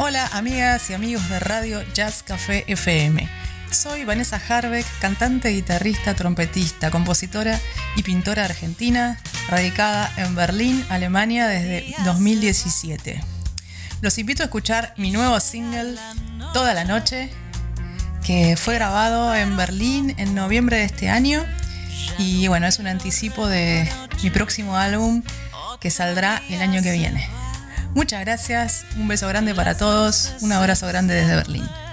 Hola amigas y amigos de Radio Jazz Café FM. Soy Vanessa Harbeck, cantante, guitarrista, trompetista, compositora y pintora argentina, radicada en Berlín, Alemania desde 2017. Los invito a escuchar mi nuevo single, Toda la Noche, que fue grabado en Berlín en noviembre de este año y bueno, es un anticipo de mi próximo álbum que saldrá el año que viene. Muchas gracias, un beso grande para todos, un abrazo grande desde Berlín.